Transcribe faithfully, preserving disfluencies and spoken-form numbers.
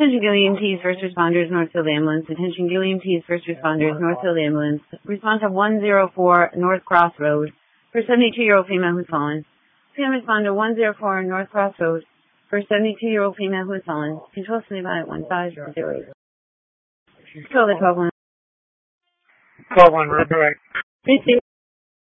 Attention Gilliam T's first responders, Northfield Ambulance. Attention Gilliam T's first responders, Northfield Ambulance. Response to one zero four North Cross Road for seventy-two-year-old female who's fallen. Please respond to one zero four North Cross Road for seventy-two-year-old female who's fallen. Control standby at one five zero. Control the twelve one. twelve one, road direct. Receive.